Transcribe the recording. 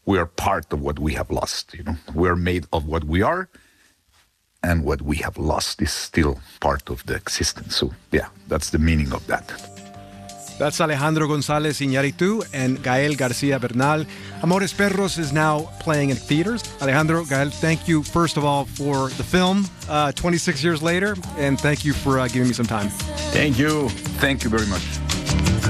we are part of what we have lost. We're made of what we are, and what we have lost is still part of the existence. So, yeah, that's the meaning of that. That's Alejandro González Iñárritu and Gael García Bernal. Amores Perros is now playing in theaters. Alejandro, Gael, thank you, first of all, for the film 26 years later, and thank you for giving me some time. Thank you. Thank you very much.